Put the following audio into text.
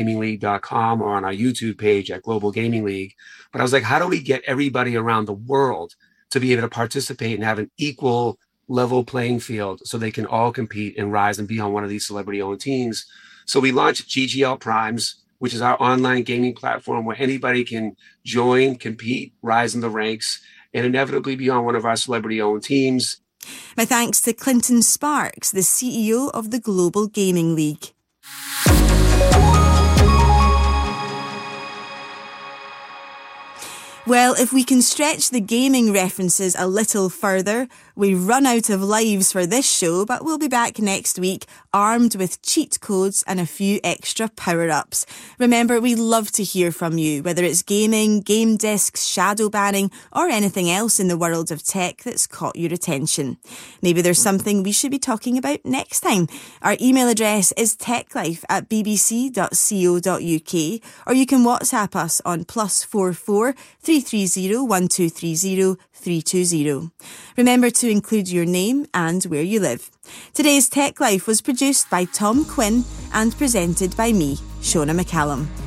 globalgamingleague.com or on our YouTube page at Global Gaming League. But I was like, how do we get everybody around the world to be able to participate and have an equal level playing field so they can all compete and rise and be on one of these celebrity-owned teams? So we launched GGL Primes, which is our online gaming platform where anybody can join, compete, rise in the ranks, and inevitably be on one of our celebrity-owned teams. My thanks to Clinton Sparks, the CEO of the Global Gaming League. Well, if we can stretch the gaming references a little further, we run out of lives for this show, but we'll be back next week armed with cheat codes and a few extra power-ups. Remember, we love to hear from you, whether it's gaming, game discs, shadow banning, or anything else in the world of tech that's caught your attention. Maybe there's something we should be talking about next time. Our email address is techlife@bbc.co.uk, or you can WhatsApp us on +44 330 1230 320. Remember to include your name and where you live. Today's Tech Life was produced by Tom Quinn and presented by me, Shona McCallum.